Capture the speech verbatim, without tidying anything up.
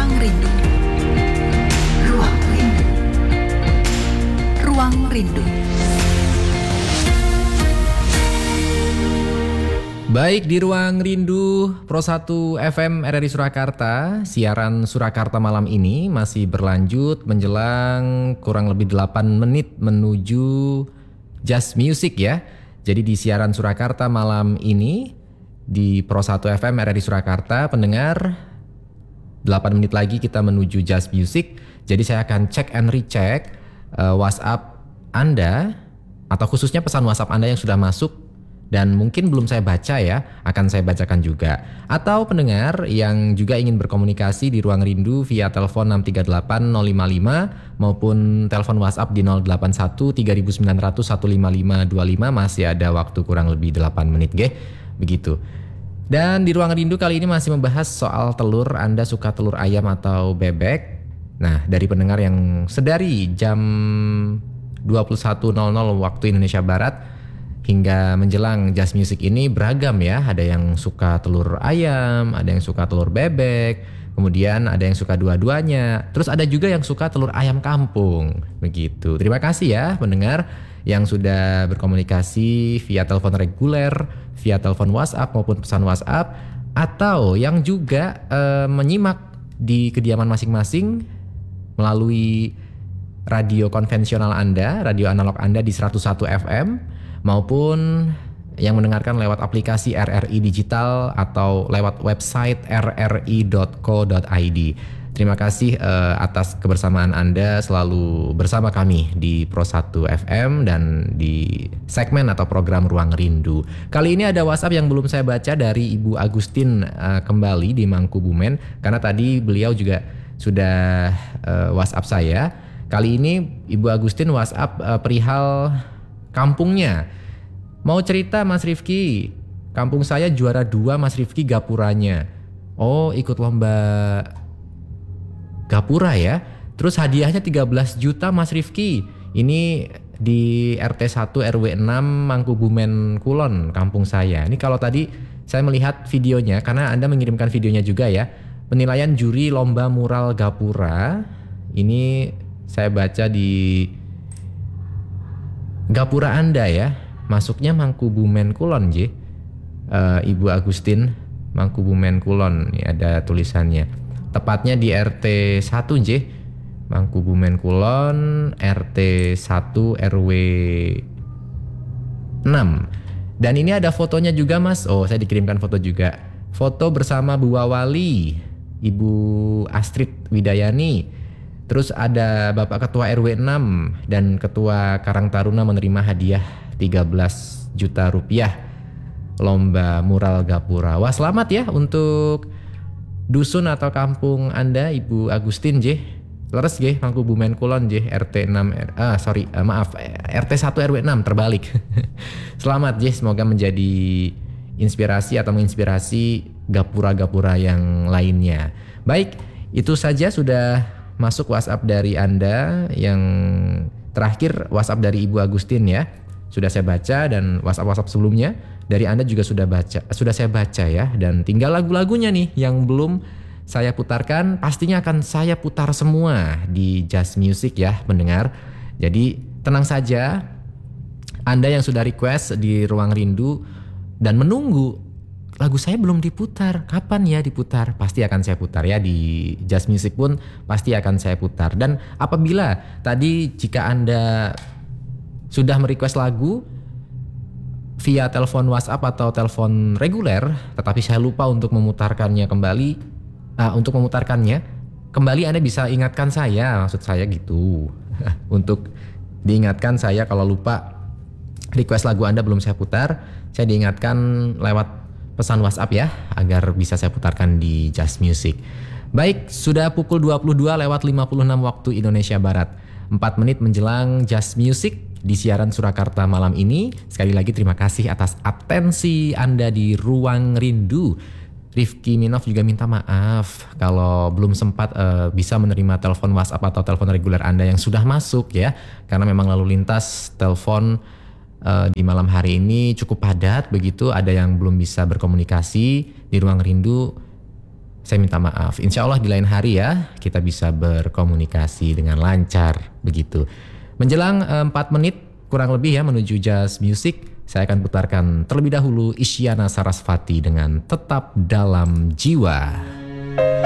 Ruang Rindu. Ruang Rindu. Ruang Rindu. Baik, di Ruang Rindu Pro satu F M R R I Surakarta, siaran Surakarta malam ini masih berlanjut menjelang kurang lebih delapan menit menuju Just Music ya. Jadi di siaran Surakarta malam ini di Pro satu F M R R I Surakarta, pendengar, delapan menit lagi kita menuju Just Music. Jadi saya akan cek and recheck uh, WhatsApp Anda, atau khususnya pesan WhatsApp Anda yang sudah masuk dan mungkin belum saya baca ya, akan saya bacakan juga. Atau pendengar yang juga ingin berkomunikasi di Ruang Rindu via telepon enam tiga delapan nol lima lima maupun telepon WhatsApp di nol delapan satu tiga sembilan nol nol satu lima lima dua lima, masih ada waktu kurang lebih delapan menit ge, begitu. Dan di Ruang Rindu kali ini masih membahas soal telur. Anda suka telur ayam atau bebek? Nah, dari pendengar yang sedari jam dua puluh satu nol nol waktu Indonesia Barat hingga menjelang Just Music ini beragam ya. Ada yang suka telur ayam, ada yang suka telur bebek, kemudian ada yang suka dua-duanya. Terus ada juga yang suka telur ayam kampung, begitu. Terima kasih ya pendengar yang sudah berkomunikasi via telepon reguler, via telepon WhatsApp maupun pesan WhatsApp, atau yang juga eh, menyimak di kediaman masing-masing melalui radio konvensional Anda, radio analog Anda di seratus satu F M, maupun yang mendengarkan lewat aplikasi R R I Digital atau lewat website r r i dot co dot i d. Terima kasih uh, atas kebersamaan Anda selalu bersama kami di Pro satu F M dan di segmen atau program Ruang Rindu. Kali ini ada WhatsApp yang belum saya baca dari Ibu Agustin uh, kembali di Mangkubumen, karena tadi beliau juga sudah uh, WhatsApp saya. Kali ini Ibu Agustin WhatsApp uh, perihal kampungnya. Mau cerita Mas Rifki, kampung saya juara dua Mas Rifki gapuranya. Oh, ikut lomba gapura ya. Terus hadiahnya tiga belas juta Mas Rifki. Ini di R T satu R W enam Mangkubumen Kulon, kampung saya. Ini kalau tadi saya melihat videonya, karena Anda mengirimkan videonya juga ya. Penilaian juri lomba mural gapura. Ini saya baca di gapura Anda ya, masuknya Mangkubumen Kulon J. Uh, Ibu Agustin, Mangkubumen Kulon, ini ada tulisannya. Tepatnya di R T satu J, Mangkubumen Kulon, R T satu R W enam. Dan ini ada fotonya juga Mas. Oh, saya dikirimkan foto juga. Foto bersama Bu Wawali, Ibu Astrid Widayani. Terus ada Bapak Ketua R W enam dan Ketua Karang Taruna menerima hadiah tiga belas juta rupiah lomba mural gapura. Wah, selamat ya untuk dusun atau kampung Anda Ibu Agustin J. Leres J, Mangkubumen Kulon J, R T enam, ah sorry, uh, maaf, R T satu R W enam terbalik. Selamat J, semoga menjadi inspirasi atau menginspirasi gapura-gapura yang lainnya. Baik, itu saja sudah masuk WhatsApp dari Anda. Yang terakhir WhatsApp dari Ibu Agustin ya, sudah saya baca, dan WhatsApp-WhatsApp sebelumnya dari Anda juga sudah baca, sudah saya baca ya. Dan tinggal lagu-lagunya nih yang belum saya putarkan, pastinya akan saya putar semua di Just Music ya pendengar. Jadi tenang saja, Anda yang sudah request di Ruang Rindu dan menunggu lagu saya belum diputar, kapan ya diputar? Pasti akan saya putar ya, di Just Music pun pasti akan saya putar. Dan apabila tadi jika Anda sudah merequest lagu via telepon WhatsApp atau telepon reguler, tetapi saya lupa untuk memutarkannya kembali, uh, untuk memutarkannya kembali, Anda bisa ingatkan saya, maksud saya gitu. Untuk diingatkan saya kalau lupa request lagu Anda belum saya putar, saya diingatkan lewat pesan WhatsApp ya, agar bisa saya putarkan di Just Music. Baik, sudah pukul dua puluh dua lewat lima puluh enam waktu Indonesia Barat. empat menit menjelang Just Music di siaran Surakarta malam ini. Sekali lagi terima kasih atas atensi Anda di Ruang Rindu. Rifki Minov juga minta maaf kalau belum sempat uh, bisa menerima telepon WhatsApp atau telepon reguler Anda yang sudah masuk ya. Karena memang lalu lintas telepon Uh, di malam hari ini cukup padat begitu. Ada yang belum bisa berkomunikasi di Ruang Rindu. Saya minta maaf. Insya Allah di lain hari ya kita bisa berkomunikasi dengan lancar begitu. Menjelang empat menit kurang lebih ya menuju Jazz Music, saya akan putarkan terlebih dahulu Isyana Sarasvati dengan Tetap Dalam Jiwa.